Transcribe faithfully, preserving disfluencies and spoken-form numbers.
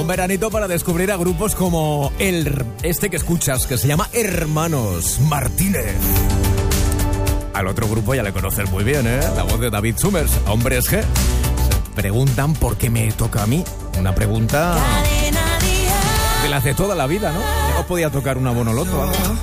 Un veranito para descubrir a grupos como el este que escuchas, que se llama Hermanos Martínez. Al otro grupo ya le conoces muy bien, ¿eh? La voz de David Summers, Hombres G. Se preguntan por qué me toca a mí. Una pregunta que la hace toda la vida, ¿no? No podía tocar una Bonoloto o algo.